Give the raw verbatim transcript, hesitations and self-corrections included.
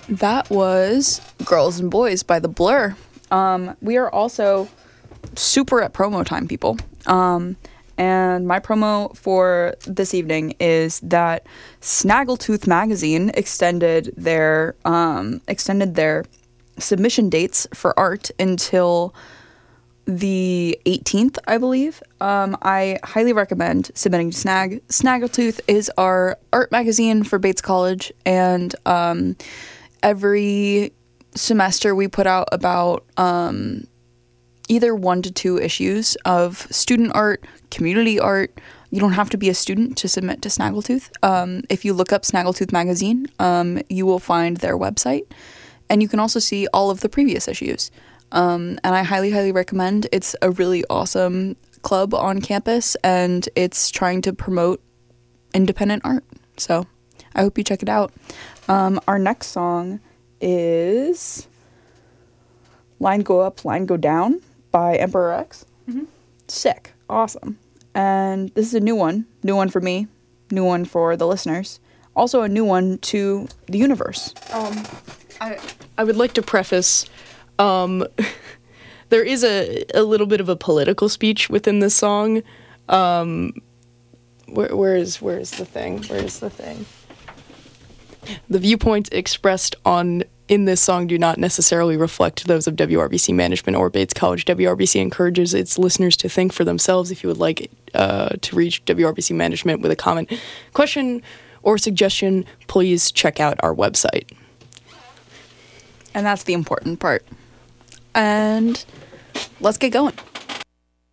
That was Girls and Boys by The Blur. Um, we are also super at promo time, people. Um, and my promo for this evening is that Snaggletooth Magazine extended their um, extended their submission dates for art until the eighteenth, I believe. Um, I highly recommend submitting to Snag. Snaggletooth is our art magazine for Bates College, and um, every semester we put out about um, either one to two issues of student art, community art. You don't have to be a student to submit to Snaggletooth. Um, if you look up Snaggletooth Magazine, um, you will find their website, and you can also see all of the previous issues. Um, and I highly, highly recommend. It's a really awesome club on campus, and it's trying to promote independent art. So I hope you check it out. Um, our next song is Line Go Up, Line Go Down by Emperor X. Mm-hmm. Sick. Awesome. And this is a new one. New one for me. New one for the listeners. Also a new one to the universe. Um, I, I would like to preface... Um, there is a, a little bit of a political speech within this song. Um, where, where is where is the thing? Where is the thing? The viewpoints expressed on in this song do not necessarily reflect those of W R B C management or Bates College. W R B C encourages its listeners to think for themselves. If you would like uh, to reach W R B C management with a comment, question, or suggestion, please check out our website. And that's the important part. And let's get going.